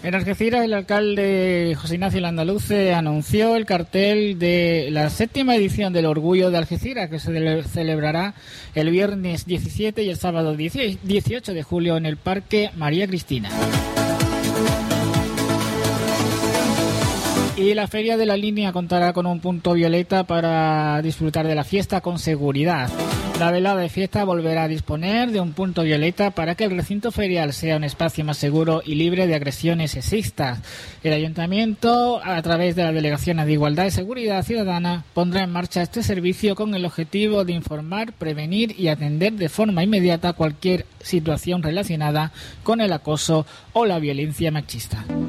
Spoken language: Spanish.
En Algeciras, el alcalde José Ignacio Landaluce anunció el cartel de la 7ª edición del Orgullo de Algeciras, que se celebrará el viernes 17 y el sábado 18 de julio en el Parque María Cristina. Y la Feria de la Línea contará con un punto violeta para disfrutar de la fiesta con seguridad. La velada de fiesta volverá a disponer de un punto violeta para que el recinto ferial sea un espacio más seguro y libre de agresiones sexistas. El Ayuntamiento, a través de la Delegación de Igualdad y Seguridad Ciudadana, pondrá en marcha este servicio con el objetivo de informar, prevenir y atender de forma inmediata cualquier situación relacionada con el acoso o la violencia machista.